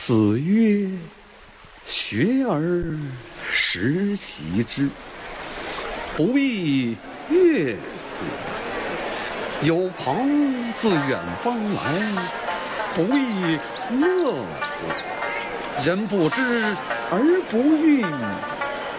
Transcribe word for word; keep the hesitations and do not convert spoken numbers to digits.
子曰：学而时习之，不亦乐乎？有朋自远方来，不亦乐乎？人不知而不愠，